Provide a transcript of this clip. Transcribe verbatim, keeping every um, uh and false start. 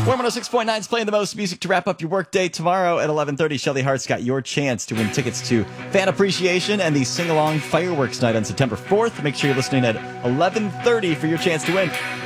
Warm one oh six point nine is playing the most music to wrap up your workday. Tomorrow at eleven thirty, Shelly Hart's got your chance to win tickets to Fan Appreciation and the Sing Along Fireworks Night on September fourth. Make sure you're listening at eleven thirty for your chance to win.